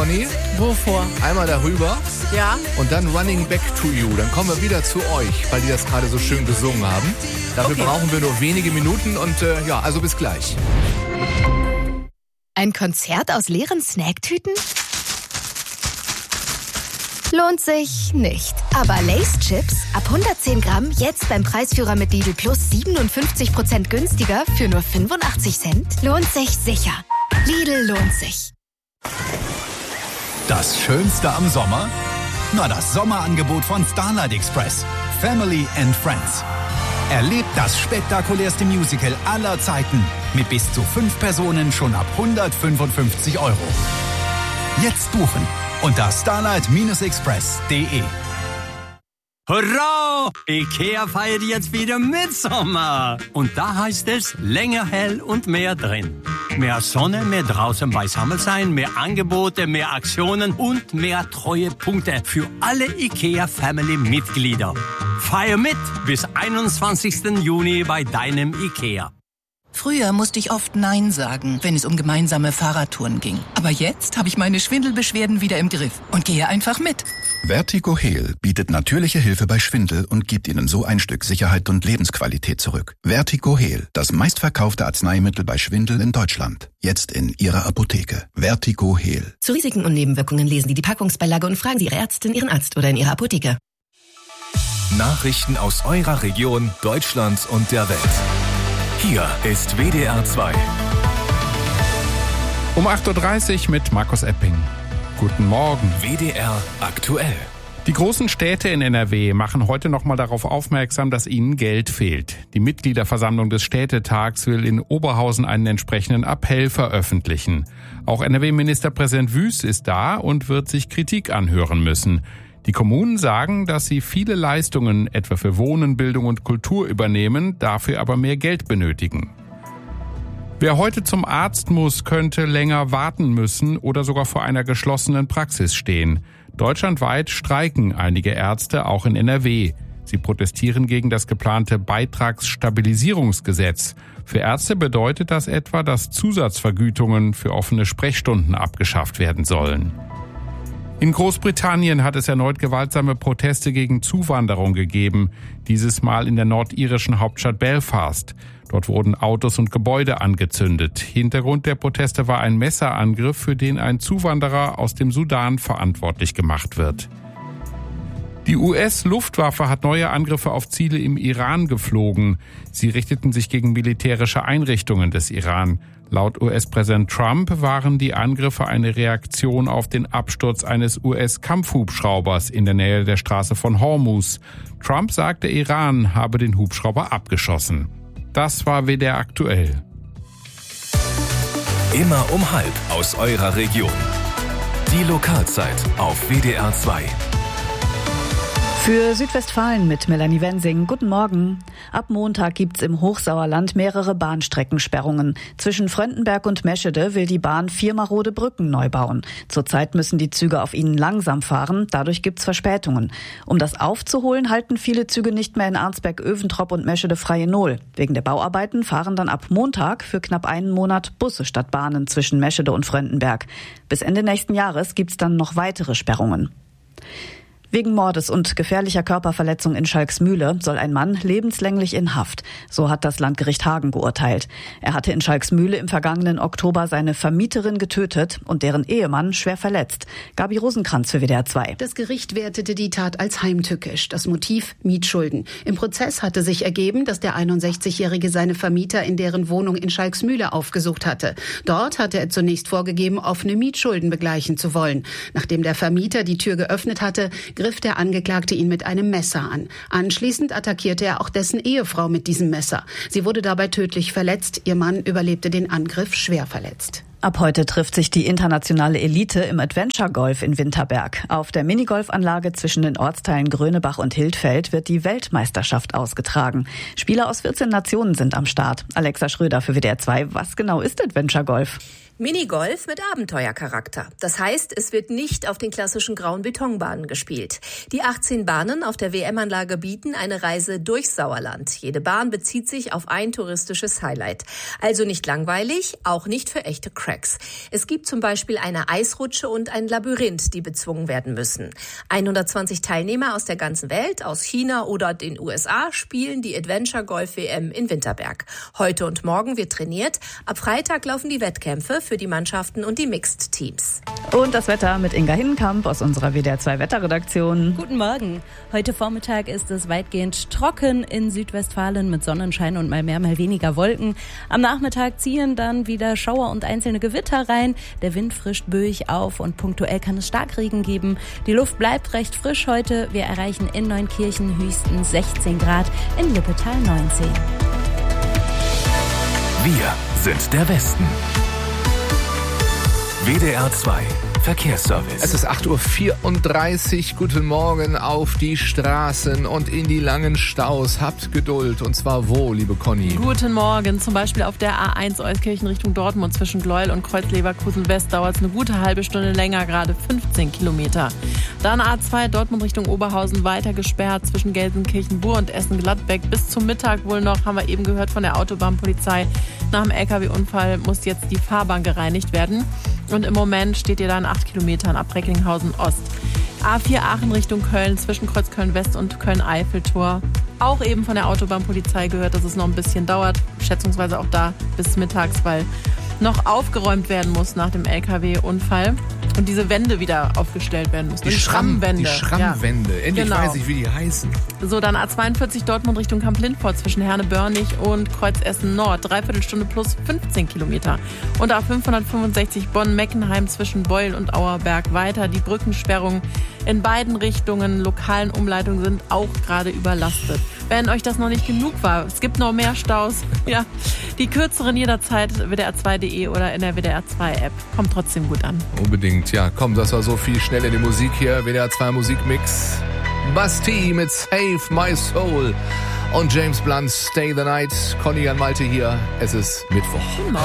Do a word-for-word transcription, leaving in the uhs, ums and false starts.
Conny. Wovor? Einmal darüber. Ja. Und dann Running Back to You. Dann kommen wir wieder zu euch, weil die das gerade so schön gesungen haben. Dafür okay. brauchen wir nur wenige Minuten und äh, ja, also bis gleich. Ein Konzert aus leeren Snacktüten? Lohnt sich nicht. Aber Lay's Chips ab hundertzehn Gramm jetzt beim Preisführer mit Lidl Plus siebenundfünfzig Prozent günstiger für nur fünfundachtzig Cent. Lohnt sich sicher. Lidl lohnt sich. Das Schönste am Sommer? Na, das Sommerangebot von Starlight Express. Family and Friends. Erlebt das spektakulärste Musical aller Zeiten mit bis zu fünf Personen schon ab hundertfünfundfünfzig Euro. Jetzt buchen unter starlight express punkt de. Hurra! IKEA feiert jetzt wieder Mitsommer. Und da heißt es länger hell und mehr drin. Mehr Sonne, mehr draußen beisammen sein, mehr Angebote, mehr Aktionen und mehr Treuepunkte für alle IKEA-Family-Mitglieder. Feier mit bis einundzwanzigsten Juni bei deinem IKEA. Früher musste ich oft Nein sagen, wenn es um gemeinsame Fahrradtouren ging. Aber jetzt habe ich meine Schwindelbeschwerden wieder im Griff und gehe einfach mit. Vertigo-Heal bietet natürliche Hilfe bei Schwindel und gibt Ihnen so ein Stück Sicherheit und Lebensqualität zurück. Vertigo-Heal, das meistverkaufte Arzneimittel bei Schwindel in Deutschland. Jetzt in Ihrer Apotheke. Vertigo-Heal. Zu Risiken und Nebenwirkungen lesen Sie die Packungsbeilage und fragen Sie Ihre Ärztin, Ihren Arzt oder in Ihrer Apotheke. Nachrichten aus eurer Region, Deutschland und der Welt. Hier ist W D R zwei. Um acht Uhr dreißig mit Markus Epping. Guten Morgen. W D R aktuell. Die großen Städte in N R W machen heute nochmal darauf aufmerksam, dass ihnen Geld fehlt. Die Mitgliederversammlung des Städtetags will in Oberhausen einen entsprechenden Appell veröffentlichen. Auch N R W-Ministerpräsident Wüst ist da und wird sich Kritik anhören müssen. Die Kommunen sagen, dass sie viele Leistungen, etwa für Wohnen, Bildung und Kultur, übernehmen, dafür aber mehr Geld benötigen. Wer heute zum Arzt muss, könnte länger warten müssen oder sogar vor einer geschlossenen Praxis stehen. Deutschlandweit streiken einige Ärzte, auch in N R W. Sie protestieren gegen das geplante Beitragsstabilisierungsgesetz. Für Ärzte bedeutet das etwa, dass Zusatzvergütungen für offene Sprechstunden abgeschafft werden sollen. In Großbritannien hat es erneut gewaltsame Proteste gegen Zuwanderung gegeben, dieses Mal in der nordirischen Hauptstadt Belfast. Dort wurden Autos und Gebäude angezündet. Hintergrund der Proteste war ein Messerangriff, für den ein Zuwanderer aus dem Sudan verantwortlich gemacht wird. Die U S-Luftwaffe hat neue Angriffe auf Ziele im Iran geflogen. Sie richteten sich gegen militärische Einrichtungen des Iran. Laut U S-Präsident Trump waren die Angriffe eine Reaktion auf den Absturz eines U S-Kampfhubschraubers in der Nähe der Straße von Hormuz. Trump sagte, Iran habe den Hubschrauber abgeschossen. Das war W D R aktuell. Immer um halb aus eurer Region. Die Lokalzeit auf W D R zwei. Für Südwestfalen mit Melanie Wensing. Guten Morgen. Ab Montag gibt's im Hochsauerland mehrere Bahnstreckensperrungen. Zwischen Fröndenberg und Meschede will die Bahn vier marode Brücken neu bauen. Zurzeit müssen die Züge auf ihnen langsam fahren, dadurch gibt's Verspätungen. Um das aufzuholen, halten viele Züge nicht mehr in Arnsberg, Öventrop und Meschede freie Null. Wegen der Bauarbeiten fahren dann ab Montag für knapp einen Monat Busse statt Bahnen zwischen Meschede und Fröndenberg. Bis Ende nächsten Jahres gibt's dann noch weitere Sperrungen. Wegen Mordes und gefährlicher Körperverletzung in Schalksmühle soll ein Mann lebenslänglich in Haft. So hat das Landgericht Hagen geurteilt. Er hatte in Schalksmühle im vergangenen Oktober seine Vermieterin getötet und deren Ehemann schwer verletzt. Gabi Rosenkranz für W D R zwei. Das Gericht wertete die Tat als heimtückisch. Das Motiv Mietschulden. Im Prozess hatte sich ergeben, dass der einundsechzigjährige seine Vermieter in deren Wohnung in Schalksmühle aufgesucht hatte. Dort hatte er zunächst vorgegeben, offene Mietschulden begleichen zu wollen. Nachdem der Vermieter die Tür geöffnet hatte, griff der Angeklagte ihn mit einem Messer an. Anschließend attackierte er auch dessen Ehefrau mit diesem Messer. Sie wurde dabei tödlich verletzt. Ihr Mann überlebte den Angriff schwer verletzt. Ab heute trifft sich die internationale Elite im Adventure Golf in Winterberg. Auf der Minigolfanlage zwischen den Ortsteilen Grönebach und Hildfeld wird die Weltmeisterschaft ausgetragen. Spieler aus vierzehn Nationen sind am Start. Alexa Schröder für W D R zwei. Was genau ist Adventure Golf? Minigolf mit Abenteuercharakter. Das heißt, es wird nicht auf den klassischen grauen Betonbahnen gespielt. Die achtzehn Bahnen auf der W M-Anlage bieten eine Reise durchs Sauerland. Jede Bahn bezieht sich auf ein touristisches Highlight. Also nicht langweilig, auch nicht für echte Cracks. Es gibt zum Beispiel eine Eisrutsche und ein Labyrinth, die bezwungen werden müssen. hundertzwanzig Teilnehmer aus der ganzen Welt, aus China oder den U S A, spielen die Adventure Golf W M in Winterberg. Heute und morgen wird trainiert. Ab Freitag laufen die Wettkämpfe für die Mannschaften und die Mixed-Teams. Und das Wetter mit Inga Hinnenkamp aus unserer W D R zwei Wetterredaktion. Guten Morgen. Heute Vormittag ist es weitgehend trocken in Südwestfalen mit Sonnenschein und mal mehr, mal weniger Wolken. Am Nachmittag ziehen dann wieder Schauer und einzelne Gewitter rein. Der Wind frischt böig auf und punktuell kann es Starkregen geben. Die Luft bleibt recht frisch heute. Wir erreichen in Neunkirchen höchstens sechzehn Grad, in Lippetal neunzehn. Wir sind der Westen. W D R zwei Verkehrsservice. Es ist acht Uhr vierunddreißig. Guten Morgen auf die Straßen und in die langen Staus. Habt Geduld. Und zwar wo, liebe Conny? Guten Morgen. Zum Beispiel auf der A eins Euskirchen Richtung Dortmund zwischen Gleuel und Kreuz-Leverkusen West dauert es eine gute halbe Stunde länger, gerade fünfzehn Kilometer. Dann A zwei Dortmund Richtung Oberhausen weiter gesperrt zwischen Gelsenkirchen-Bur und Essen-Gladbeck. Bis zum Mittag wohl noch, haben wir eben gehört von der Autobahnpolizei. Nach dem L K W-Unfall muss jetzt die Fahrbahn gereinigt werden. Und im Moment steht ihr da in acht Kilometern ab Recklinghausen Ost. A vier Aachen Richtung Köln zwischen Kreuzköln West und Köln-Eiffeltor. Auch eben von der Autobahnpolizei gehört, dass es noch ein bisschen dauert. Schätzungsweise auch da bis mittags, weil noch aufgeräumt werden muss nach dem L K W-Unfall. Und diese Wände wieder aufgestellt werden müssen. Die, die Schrammwände. Die Schrammwände. Ja. Endlich genau. weiß ich, wie die heißen. So, dann A zweiundvierzig Dortmund Richtung Kamp-Lindfort zwischen Herne-Börnig und Kreuz-Essen Nord. Dreiviertel Stunde plus fünfzehn Kilometer. Und A fünfhundertfünfundsechzig Bonn-Meckenheim zwischen Beul und Auerberg weiter. Die Brückensperrungen in beiden Richtungen, lokalen Umleitungen sind auch gerade überlastet. Wenn euch das noch nicht genug war, es gibt noch mehr Staus. Ja, die kürzeren jederzeit W D R zwei punkt de oder in der W D R zwei App. Kommt trotzdem gut an. Unbedingt, ja. Komm, das war so viel schnell in die Musik hier. W D R zwei Musikmix. Basti mit Save My Soul. Und James Blunt, Stay the Night. Conny Jan Malte hier. Es ist Mittwoch.